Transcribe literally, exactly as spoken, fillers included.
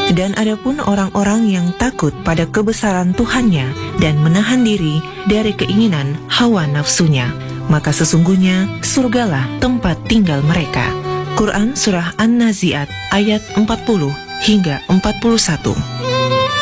Dan adapun orang-orang yang takut pada kebesaran Tuhannya dan menahan diri dari keinginan hawa nafsunya, maka sesungguhnya surgalah tempat tinggal mereka. Quran Surah An-Nazi'at ayat empat puluh hingga empat puluh satu.